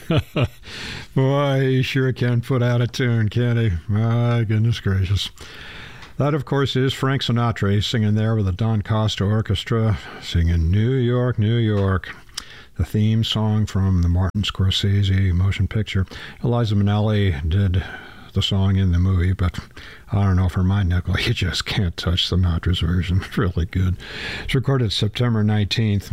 Boy, he sure can put out a tune, can't he? My goodness gracious. That, of course, is Frank Sinatra singing there with the Don Costa Orchestra, singing New York, New York, the theme song from the Martin Scorsese motion picture. Eliza Minnelli did the song in the movie, but I don't know, for my nickel, you just can't touch Sinatra's version. It's really good. It's recorded September 19th,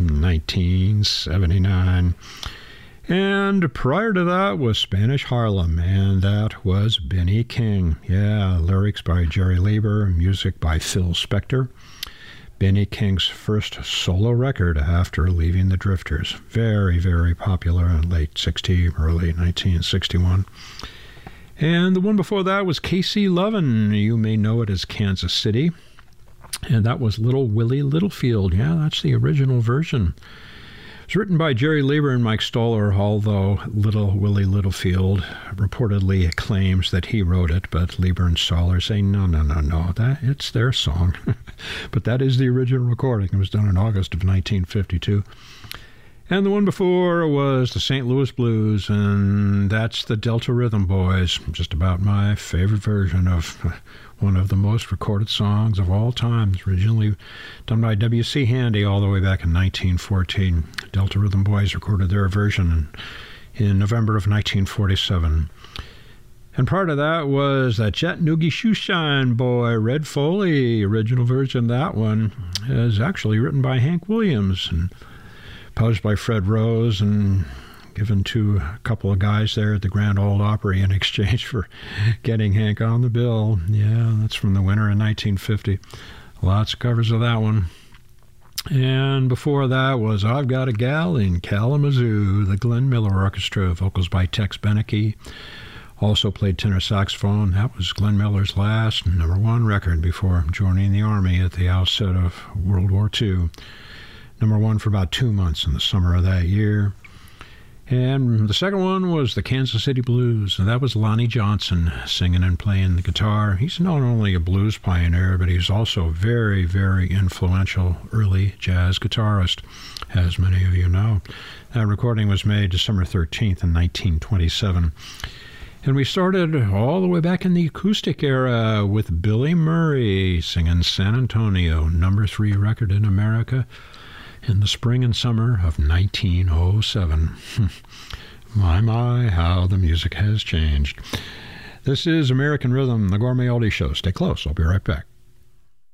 1979. And prior to that was Spanish Harlem, and that was Benny King. Yeah, lyrics by Jerry Leiber, music by Phil Spector. Benny King's first solo record after leaving the Drifters. Very, very popular in late 60, early 1961. And the one before that was Casey Lovin. You may know it as Kansas City. And that was Little Willie Littlefield. Yeah, that's the original version. It's written by Jerry Leiber and Mike Stoller, although Little Willie Littlefield reportedly claims that he wrote it, but Leiber and Stoller say, no, it's their song. But that is the original recording. It was done in August of 1952. And the one before was the St. Louis Blues, and that's the Delta Rhythm Boys. Just about my favorite version of one of the most recorded songs of all time. It's originally done by W.C. Handy all the way back in 1914. Delta Rhythm Boys recorded their version in November of 1947. And part of that was that Chattanooga Shoeshine Boy, Red Foley. Original version of that one is actually written by Hank Williams and published by Fred Rose and given to a couple of guys there at the Grand Ole Opry in exchange for getting Hank on the bill. Yeah, that's from the winter in 1950. Lots of covers of that one. And before that was I've Got a Gal in Kalamazoo, the Glenn Miller Orchestra, vocals by Tex Beneke. Also played tenor saxophone. That was Glenn Miller's last #1 record before joining the Army at the outset of World War II. #1 for about 2 months in the summer of that year. And the second one was the Kansas City Blues, and that was Lonnie Johnson singing and playing the guitar. He's not only a blues pioneer, but he's also a very, very influential early jazz guitarist, as many of you know. That recording was made December 13th in 1927. And we started all the way back in the acoustic era with Billy Murray singing San Antonio, #3 record in America, in the spring and summer of 1907. My, how the music has changed. This is American Rhythm, the Gourmet Oldie Show. Stay close. I'll be right back.